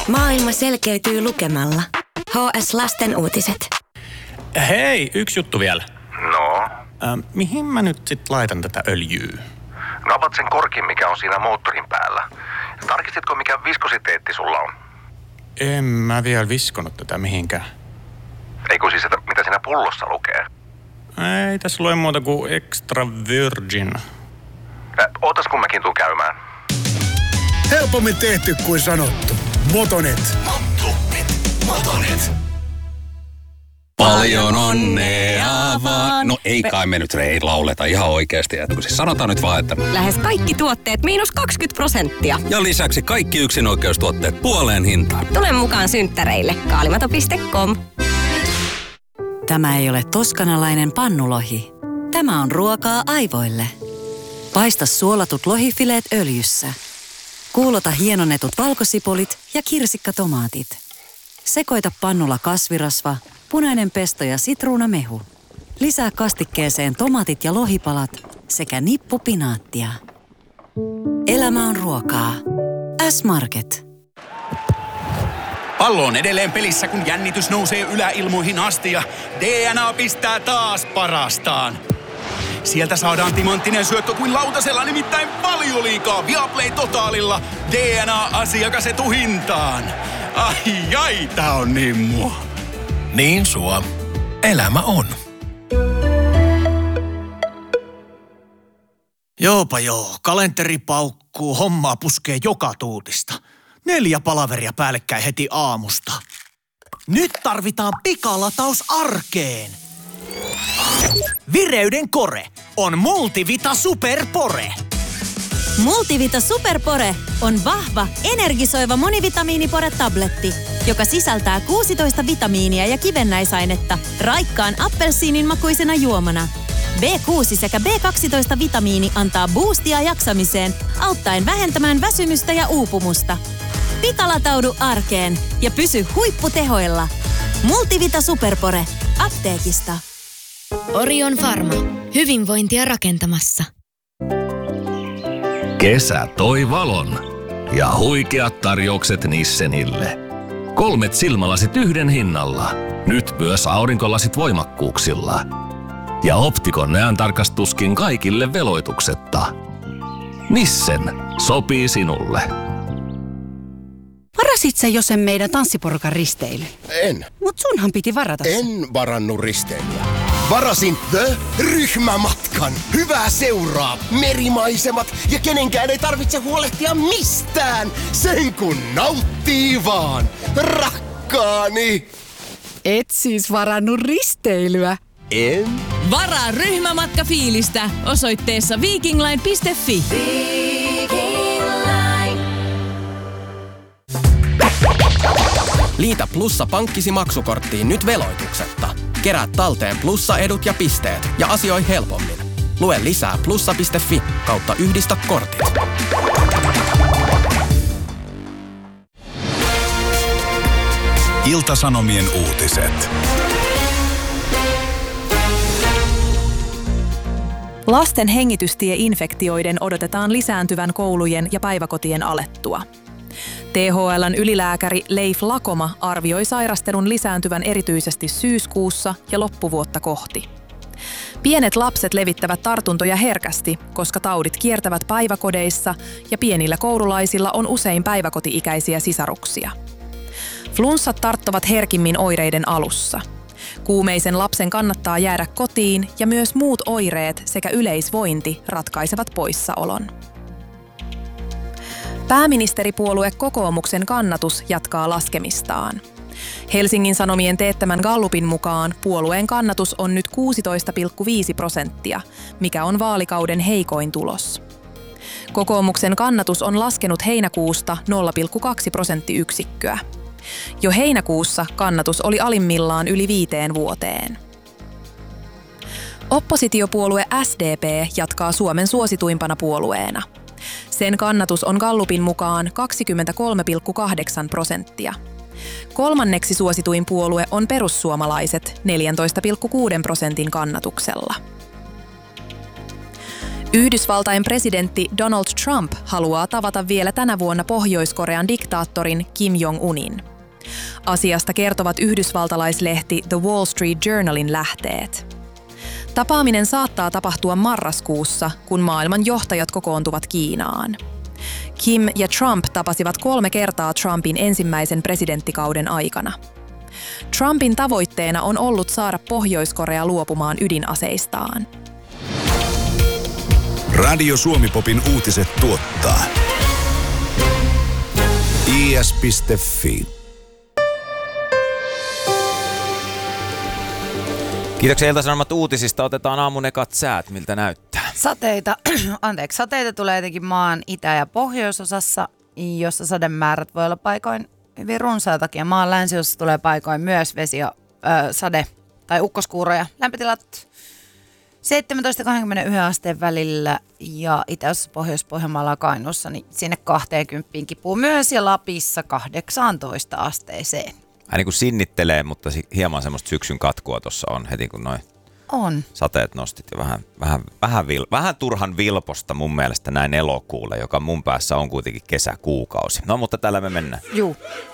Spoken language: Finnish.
Maailma selkeytyy lukemalla. HS Lasten uutiset. Hei, yksi juttu vielä. No? Mihin mä nyt sit laitan tätä öljyä? No avat sen korkin, mikä on siinä moottorin päällä. Tarkistitko, mikä viskositeetti sulla on? En mä vielä viskonut tätä mihinkään. Eikö siis, että mitä siinä pullossa lukee? Ei tässä lue muuta kuin extra virgin. Ootas kun mäkin tuun käymään. Helpommin tehty kuin sanottu. Motonet. Motonet. Paljon onnea vaan. No ei kai me nyt lauleta ihan oikeasti. Siis sanotaan nyt vaan, että... Lähes kaikki tuotteet -20%. Ja lisäksi kaikki yksinoikeustuotteet puoleen hintaan. Tule mukaan synttäreille. Kaalimato.com. Tämä ei ole toskanalainen pannulohi. Tämä on ruokaa aivoille. Paista suolatut lohifileet öljyssä. Kuulota hienonnetut valkosipulit ja kirsikkatomaatit. Sekoita pannulla kasvirasva, punainen pesto ja sitruunamehu. Lisää kastikkeeseen tomaatit ja lohipalat sekä nippu pinaattia. Elämä on ruokaa. S-Market. Pallo on edelleen pelissä, kun jännitys nousee yläilmoihin asti ja DNA pistää taas parastaan. Sieltä saadaan timanttinen syöttö kuin lautasella, nimittäin Valioliigaa Viaplay Totaalilla. DNA-asiakas etuhintaan. Ai, tää on niin mua. Niin sua. Elämä on. Joopa joo, kalenteri paukkuu, hommaa puskee joka tuutista. 4 palaveria päällekkäin heti aamusta. Nyt tarvitaan pikalataus arkeen. Vireyden kore on Multivita Superpore. Multivita Superpore on vahva, energisoiva monivitamiinipore-tabletti, joka sisältää 16 vitamiinia ja kivennäisainetta raikkaan appelsiinin makuisena juomana. B6 sekä B12-vitamiini antaa boostia jaksamiseen, auttaen vähentämään väsymystä ja uupumusta. Pikalataudu arkeen ja pysy huipputehoilla. Multivita Superpore. Apteekista. Orion Pharma. Hyvinvointia rakentamassa. Kesä toi valon ja huikeat tarjoukset Nissenille. 3 silmälasit yhden hinnalla. Nyt myös aurinkolasit voimakkuuksilla. Ja Optikon näöntarkastuskin kaikille veloituksetta. Nissen sopii sinulle. Varasit sä jo sen meidän tanssiporukan risteily? En. Mut sunhan piti varata se. En varannut risteilyä. Varasin The-ryhmämatkan. Hyvää seuraa, merimaisemat ja kenenkään ei tarvitse huolehtia mistään. Sen kun nauttii vaan, rakkaani. Et siis varannut risteilyä? En. Varaa ryhmämatka fiilistä osoitteessa vikingline.fi. Liitä Plussa pankkisi maksukorttiin nyt veloituksetta. Kerää talteen Plussa-edut ja pisteet ja asioi helpommin. Lue lisää plussa.fi/yhdistä kortit. Ilta-Sanomien uutiset. Lasten hengitystieinfektioiden odotetaan lisääntyvän koulujen ja päiväkotien alettua. THL:n ylilääkäri Leif Lakoma arvioi sairastelun lisääntyvän erityisesti syyskuussa ja loppuvuotta kohti. Pienet lapset levittävät tartuntoja herkästi, koska taudit kiertävät päiväkodeissa ja pienillä koululaisilla on usein päiväkoti-ikäisiä sisaruksia. Flunssat tarttuvat herkimmin oireiden alussa. Kuumeisen lapsen kannattaa jäädä kotiin ja myös muut oireet sekä yleisvointi ratkaisevat poissaolon. Pääministeripuolue Kokoomuksen kannatus jatkaa laskemistaan. Helsingin Sanomien teettämän gallupin mukaan puolueen kannatus on nyt 16,5%, mikä on vaalikauden heikoin tulos. Kokoomuksen kannatus on laskenut heinäkuusta 0,2 prosenttiyksikköä. Jo heinäkuussa kannatus oli alimmillaan yli 5 vuoteen. Oppositiopuolue SDP jatkaa Suomen suosituimpana puolueena. Sen kannatus on gallupin mukaan 23,8%. Kolmanneksi suosituin puolue on perussuomalaiset 14,6% kannatuksella. Yhdysvaltain presidentti Donald Trump haluaa tavata vielä tänä vuonna Pohjois-Korean diktaattorin Kim Jong-unin. Asiasta kertovat yhdysvaltalaislehti The Wall Street Journalin lähteet. Tapaaminen saattaa tapahtua marraskuussa, kun maailman johtajat kokoontuvat Kiinaan. Kim ja Trump tapasivat 3 kertaa Trumpin ensimmäisen presidenttikauden aikana. Trumpin tavoitteena on ollut saada Pohjois-Korea luopumaan ydinaseistaan. Radio Suomi-popin uutiset tuottaa is.fi. Kiitoksia Ilta-Sanomat uutisista. Otetaan aamun ekat säät. Miltä näyttää? Sateita tulee etenkin maan itä- ja pohjoisosassa, jossa sademäärät voi olla paikoin hyvin runsaatakin. Maan länsiosassa tulee paikoin myös vesi- ja sade- tai ukkoskuuroja. Lämpötilat 17-21 asteen välillä ja itäosassa Pohjois-Pohjanmaalla Kainuussa niin sinne 20 kipuu myös ja Lapissa 18 asteeseen. Niin kuin sinnittelee, mutta hieman semmoista syksyn katkua tuossa on heti kun noin sateet nostit ja vähän turhan vilposta mun mielestä näin elokuulle, joka mun päässä on kuitenkin kesäkuukausi. No mutta täällä me mennään. Juu.